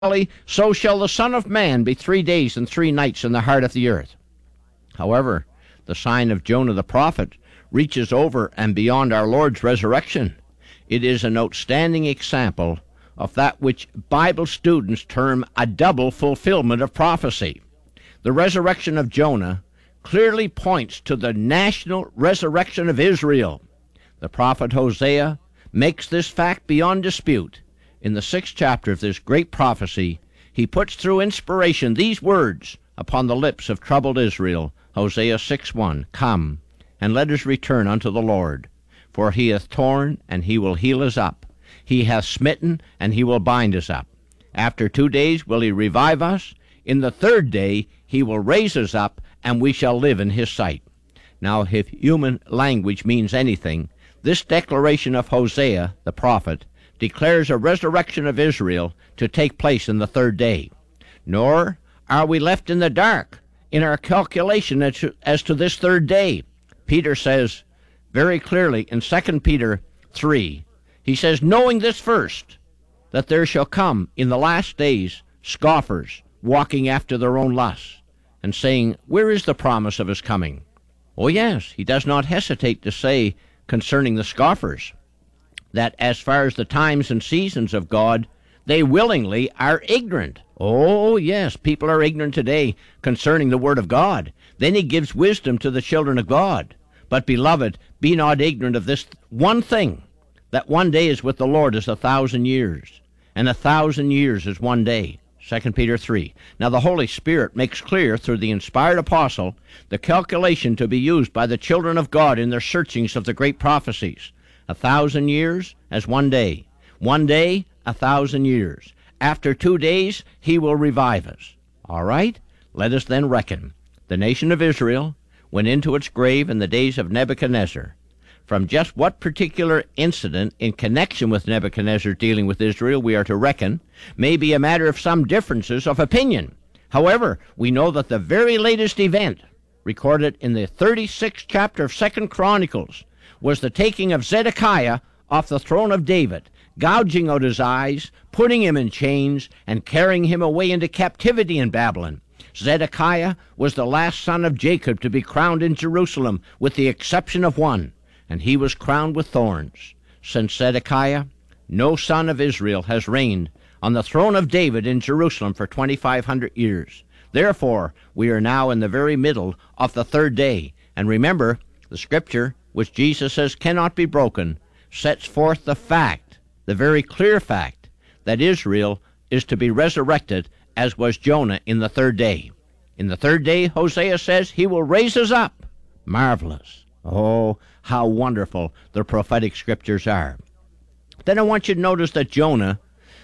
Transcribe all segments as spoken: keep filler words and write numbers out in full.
so shall the Son of Man be three days and three nights in the heart of the earth. However, the sign of Jonah the prophet reaches over and beyond our Lord's resurrection. It is an outstanding example of that which Bible students term a double fulfillment of prophecy. The resurrection of Jonah clearly points to the national resurrection of Israel. The prophet Hosea makes this fact beyond dispute. In the sixth chapter of this great prophecy, he puts through inspiration these words upon the lips of troubled Israel, Hosea six one, Come, and let us return unto the Lord, for he hath torn, and he will heal us up. He hath smitten, and he will bind us up. After two days will he revive us. In the third day he will raise us up, and we shall live in his sight. Now, if human language means anything, this declaration of Hosea, the prophet, declares a resurrection of Israel to take place in the third day. Nor are we left in the dark in our calculation as to, as to this third day. Peter says very clearly in Second Peter three, he says, knowing this first, that there shall come in the last days scoffers, walking after their own lusts, and saying, where is the promise of his coming? Oh yes, he does not hesitate to say concerning the scoffers, that as far as the times and seasons of God, they willingly are ignorant. Oh, yes, people are ignorant today concerning the Word of God. Then he gives wisdom to the children of God. But, beloved, be not ignorant of this one thing, that one day is with the Lord as a thousand years, and a thousand years is one day. Second Peter three. Now the Holy Spirit makes clear through the inspired apostle the calculation to be used by the children of God in their searchings of the great prophecies. A thousand years as one day. One day, a thousand years. After two days, he will revive us. All right? Let us then reckon. The nation of Israel went into its grave in the days of Nebuchadnezzar. From just what particular incident in connection with Nebuchadnezzar dealing with Israel we are to reckon may be a matter of some differences of opinion. However, we know that the very latest event, recorded in the thirty-sixth chapter of Second Chronicles, was the taking of Zedekiah off the throne of David, gouging out his eyes, putting him in chains, and carrying him away into captivity in Babylon. Zedekiah was the last son of Jacob to be crowned in Jerusalem, with the exception of one, and he was crowned with thorns. Since Zedekiah, no son of Israel has reigned on the throne of David in Jerusalem for twenty-five hundred years. Therefore, we are now in the very middle of the third day. And remember, the scripture, which Jesus says cannot be broken, sets forth the fact, the very clear fact, that Israel is to be resurrected as was Jonah in the third day. In the third day, Hosea says, he will raise us up. Marvelous. Oh, how wonderful the prophetic scriptures are. Then I want you to notice that Jonah,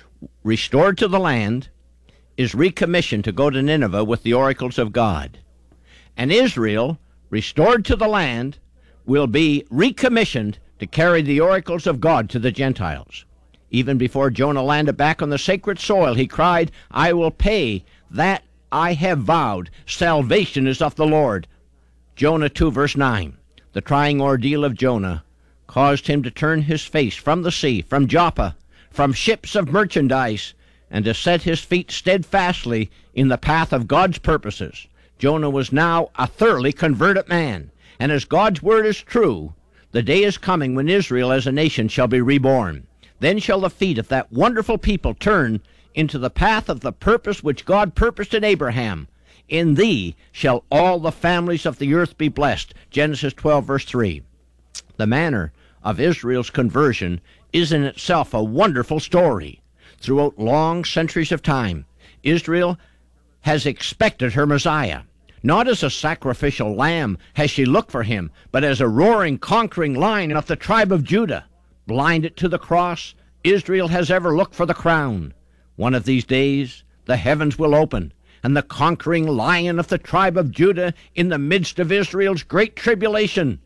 restored to the land, is recommissioned to go to Nineveh with the oracles of God. And Israel, restored to the land, will be recommissioned to carry the oracles of God to the Gentiles. Even before Jonah landed back on the sacred soil, he cried, I will pay that I have vowed. Salvation is of the Lord. Jonah two, verse nine. The trying ordeal of Jonah caused him to turn his face from the sea, from Joppa, from ships of merchandise, and to set his feet steadfastly in the path of God's purposes. Jonah was now a thoroughly converted man. And as God's word is true, the day is coming when Israel as a nation shall be reborn. Then shall the feet of that wonderful people turn into the path of the purpose which God purposed in Abraham. In thee shall all the families of the earth be blessed. Genesis twelve, verse three. The manner of Israel's conversion is in itself a wonderful story. Throughout long centuries of time, Israel has expected her Messiah. Not as a sacrificial lamb has she looked for him, but as a roaring, conquering lion of the tribe of Judah. Blinded to the cross, Israel has ever looked for the crown. One of these days, the heavens will open, and the conquering lion of the tribe of Judah in the midst of Israel's great tribulation,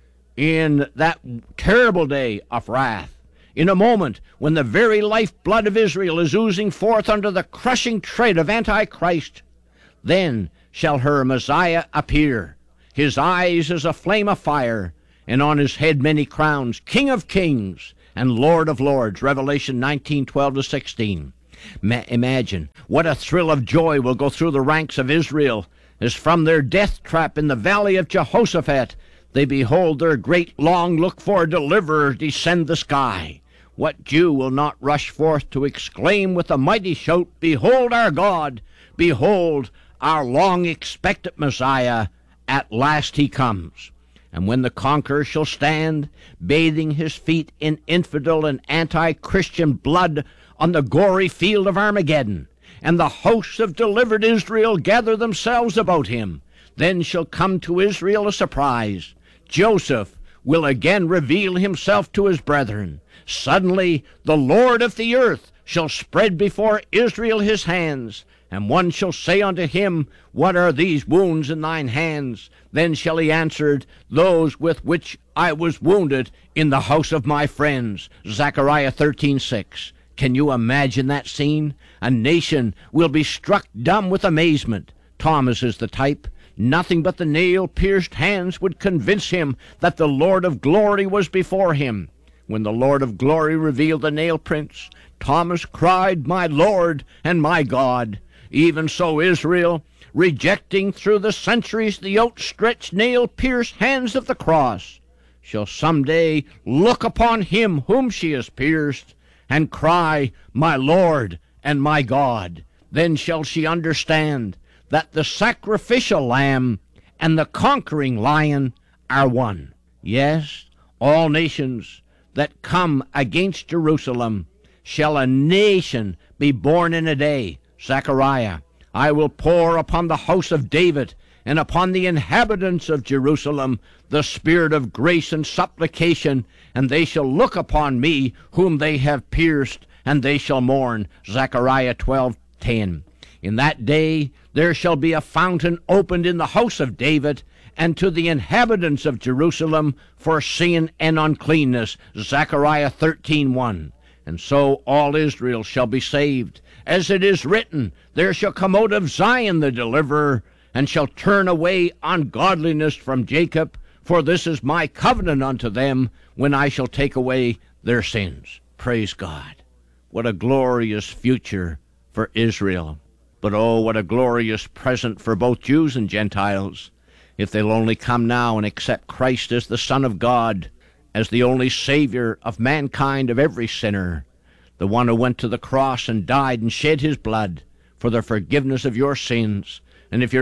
in that terrible day of wrath, in a moment when the very lifeblood of Israel is oozing forth under the crushing tread of Antichrist, then shall her Messiah appear. His eyes as a flame of fire, and on his head many crowns, King of kings and Lord of lords. Revelation nineteen, twelve to sixteen. Ma- imagine what a thrill of joy will go through the ranks of Israel as from their death trap in the valley of Jehoshaphat they behold their great long looked-for deliverer descend the sky. What Jew will not rush forth to exclaim with a mighty shout, "Behold our God! Behold our long-expected Messiah! At last he comes." And when the conqueror shall stand, bathing his feet in infidel and anti-Christian blood on the gory field of Armageddon, and the hosts of delivered Israel gather themselves about him, then shall come to Israel a surprise. Joseph will again reveal himself to his brethren. Suddenly the Lord of the earth shall spread before Israel his hands, and one shall say unto him, "What are these wounds in thine hands?" Then shall he answer, "Those with which I was wounded in the house of my friends." Zechariah thirteen six. Can you imagine that scene? A nation will be struck dumb with amazement. Thomas is the type. Nothing but the nail-pierced hands would convince him that the Lord of glory was before him. When the Lord of glory revealed the nail prints, Thomas cried, "My Lord and my God." Even so Israel, rejecting through the centuries the outstretched nail-pierced hands of the cross, shall someday look upon him whom she has pierced and cry, "My Lord and my God." Then shall she understand that the sacrificial lamb and the conquering lion are one. Yes, all nations that come against Jerusalem shall a nation be born in a day. Zechariah, I will pour upon the house of David and upon the inhabitants of Jerusalem the spirit of grace and supplication, and they shall look upon me whom they have pierced, and they shall mourn. Zechariah twelve ten. In that day there shall be a fountain opened in the house of David, and to the inhabitants of Jerusalem for sin and uncleanness. Zechariah thirteen one. And so all Israel shall be saved. As it is written, there shall come out of Zion the deliverer, and shall turn away ungodliness from Jacob. For this is my covenant unto them, when I shall take away their sins. Praise God. What a glorious future for Israel. But oh, what a glorious present for both Jews and Gentiles, if they'll only come now and accept Christ as the Son of God, as the only Savior of mankind, of every sinner, the one who went to the cross and died and shed his blood for the forgiveness of your sins. And if you're